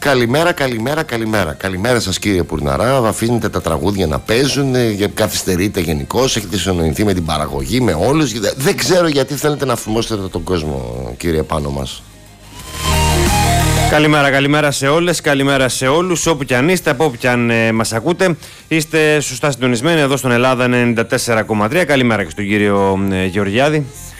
Καλημέρα, καλημέρα, καλημέρα. Καλημέρα σας κύριε Πουρναρά. Αφήνετε τα τραγούδια να παίζουν, καθυστερείτε γενικώς, έχετε συνοηθεί με την παραγωγή, με όλους. Δεν ξέρω γιατί θέλετε να φημώσετε τον κόσμο, κύριε πάνω μας. Καλημέρα, καλημέρα σε όλες, καλημέρα σε όλους, όπου κι αν είστε, από όπου κι αν μας ακούτε. Είστε σωστά συντονισμένοι εδώ στον Ελλάδα 94,3. Καλημέρα και στον κύριο Γεωργιάδη.